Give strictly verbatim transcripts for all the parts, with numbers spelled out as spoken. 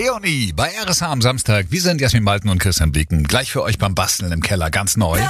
Leonie bei R S H am Samstag. Wir sind Jasmin Malten und Christian Blicken. Gleich für euch beim Basteln im Keller, ganz neu.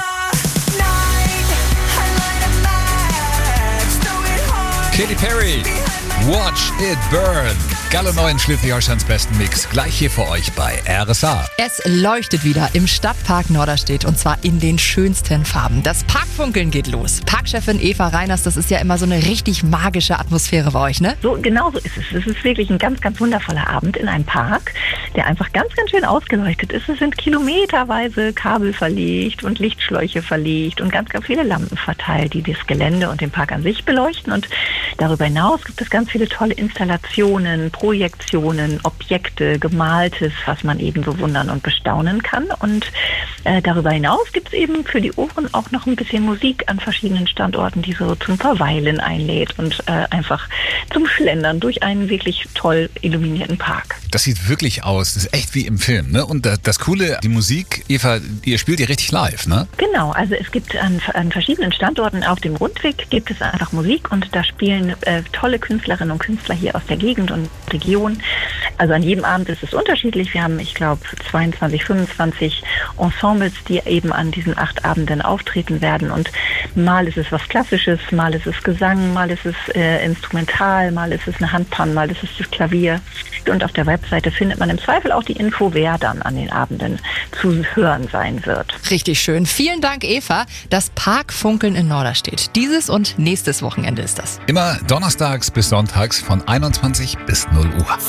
Katy Perry, Watch It Burn. Galle neuen Schleswig-Holsteins besten Mix. Gleich hier für euch bei R S H. Es leuchtet wieder im Stadtpark Norderstedt und zwar in den schönsten Farben. Das Parkfunkeln geht los. Parkchefin Eva Reiners, das ist ja immer so eine richtig magische Atmosphäre bei euch, ne? So, genau so ist es. Es ist wirklich ein ganz, ganz wundervoller Abend in einem Park, der einfach ganz, ganz schön ausgeleuchtet ist. Es sind kilometerweise Kabel verlegt und Lichtschläuche verlegt und ganz, ganz viele Lampen verteilt, die das Gelände und den Park an sich beleuchten. Und darüber hinaus gibt es ganz viele tolle Installationen, Projektionen, Objekte, Gemaltes, was man eben bewundern und bestaunen kann. Und äh, darüber hinaus gibt es eben für die Ohren auch noch ein bisschen Musik an verschiedenen Standorten, die so zum Verweilen einlädt und äh, einfach zum Schlendern durch einen wirklich toll illuminierten Park. Das sieht wirklich aus, das ist echt wie im Film, ne? Und das Coole, die Musik, Eva, ihr spielt ihr richtig live, ne? Genau, also es gibt an, an verschiedenen Standorten auf dem Rundweg gibt es einfach Musik und da spielen äh, tolle Künstlerinnen und Künstler hier aus der Gegend und Region. Also an jedem Abend ist es unterschiedlich. Wir haben, ich glaube, zweiundzwanzig, fünfundzwanzig Ensembles, die eben an diesen acht Abenden auftreten werden. Und mal ist es was Klassisches, mal ist es Gesang, mal ist es äh, Instrumental, mal ist es eine Handpan, mal ist es das Klavier. Und auf der Webseite findet man im Zweifel auch die Info, wer dann an den Abenden zu hören sein wird. Richtig schön. Vielen Dank, Eva. Das Parkfunkeln in Norderstedt. Dieses und nächstes Wochenende ist das. Immer donnerstags bis sonntags von einundzwanzig bis null Uhr.